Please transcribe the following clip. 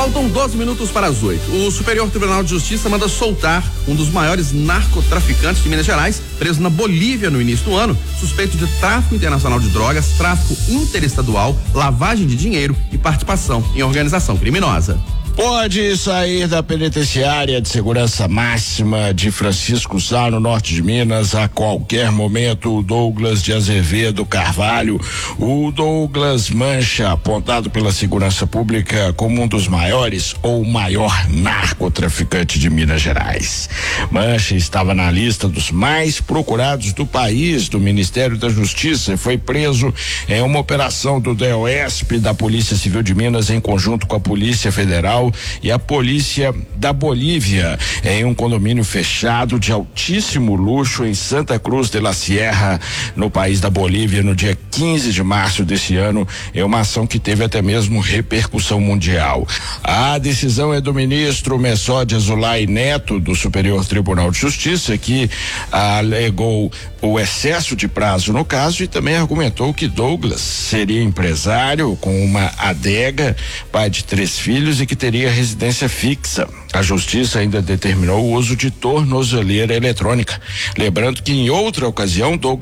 Faltam 12 minutos para as 8. O Superior Tribunal de Justiça manda soltar um dos maiores narcotraficantes de Minas Gerais, preso na Bolívia no início do ano, suspeito de tráfico internacional de drogas, tráfico interestadual, lavagem de dinheiro e participação em organização criminosa. Pode sair da penitenciária de segurança máxima de Francisco Sá, no norte de Minas, a qualquer momento. O Douglas de Azevedo Carvalho, o Douglas Mancha, apontado pela segurança pública como um dos maiores ou maior narcotraficante de Minas Gerais. Mancha estava na lista dos mais procurados do país, do Ministério da Justiça, e foi preso em uma operação do DEOESP, da Polícia Civil de Minas, em conjunto com a Polícia Federal e a polícia da Bolívia, em um condomínio fechado de altíssimo luxo em Santa Cruz de la Sierra, no país da Bolívia, no dia 15 de março desse ano, em uma ação que teve até mesmo repercussão mundial. A decisão é do ministro Messode Azulay Neto, do Superior Tribunal de Justiça, que alegou o excesso de prazo no caso e também argumentou que Douglas seria empresário com uma adega, pai de 3 filhos e que teria residência fixa. A justiça ainda determinou o uso de tornozeleira eletrônica. Lembrando que em outra ocasião, Douglas